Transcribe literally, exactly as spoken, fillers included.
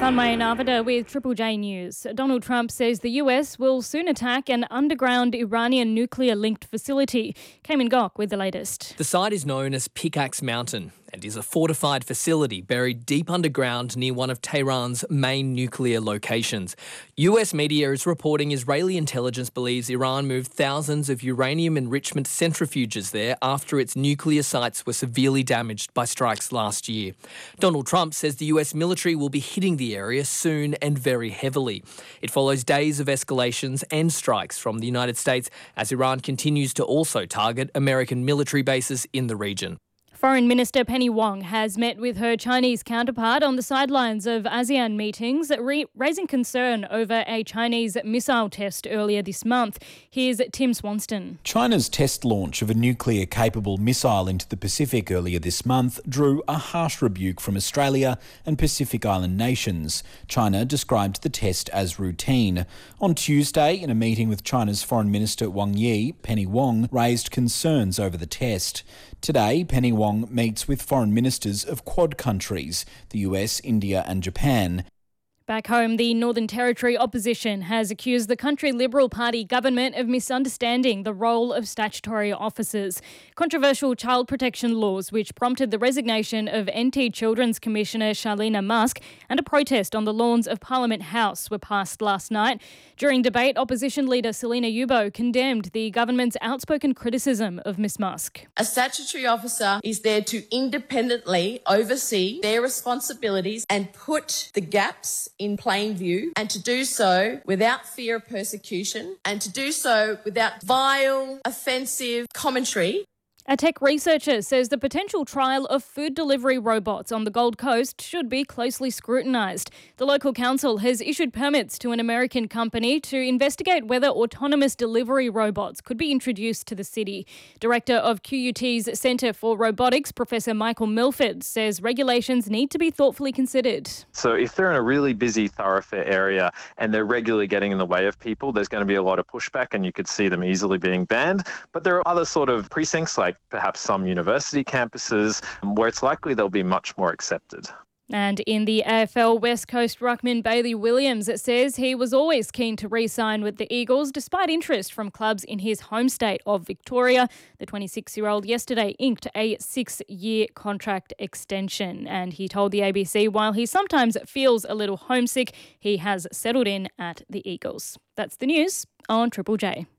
Thanmay Narvada with Triple J News. Donald Trump says the U S will soon attack an underground Iranian nuclear-linked facility. Cayman Gok with the latest. The site is known as Pickaxe Mountain and is a fortified facility buried deep underground near one of Tehran's main nuclear locations. U S media is reporting Israeli intelligence believes Iran moved thousands of uranium enrichment centrifuges there after its nuclear sites were severely damaged by strikes last year. Donald Trump says the U S military will be hitting the area soon and very heavily. It follows days of escalations and strikes from the United States as Iran continues to also target American military bases in the region. Foreign Minister Penny Wong has met with her Chinese counterpart on the sidelines of ASEAN meetings, re- raising concern over a Chinese missile test earlier this month. Here's Tim Swanston. China's test launch of a nuclear-capable missile into the Pacific earlier this month drew a harsh rebuke from Australia and Pacific Island nations. China described the test as routine. On Tuesday, in a meeting with China's Foreign Minister Wang Yi, Penny Wong raised concerns over the test. Today, Penny Wong meets with foreign ministers of Quad countries, the U S, India and Japan. Back home, the Northern Territory opposition has accused the country Liberal Party government of misunderstanding the role of statutory officers. Controversial child protection laws, which prompted the resignation of N T Children's Commissioner Charlene Musk and a protest on the lawns of Parliament House, were passed last night. During debate, opposition leader Selina Yubo condemned the government's outspoken criticism of Miss Musk. A statutory officer is there to independently oversee their responsibilities and put the gaps in plain view, and to do so without fear of persecution and to do so without vile, offensive commentary. A tech researcher says the potential trial of food delivery robots on the Gold Coast should be closely scrutinised. The local council has issued permits to an American company to investigate whether autonomous delivery robots could be introduced to the city. Director of Q U T's Centre for Robotics, Professor Michael Milford, says regulations need to be thoughtfully considered. So if they're in a really busy thoroughfare area and they're regularly getting in the way of people, there's going to be a lot of pushback and you could see them easily being banned. But there are other sort of precincts like perhaps some university campuses where it's likely they'll be much more accepted. And in the A F L, West Coast ruckman Bailey Williams says he was always keen to re-sign with the Eagles despite interest from clubs in his home state of Victoria. The twenty-six-year-old yesterday inked a six-year contract extension, and he told the A B C while he sometimes feels a little homesick, he has settled in at the Eagles. That's the news on Triple J.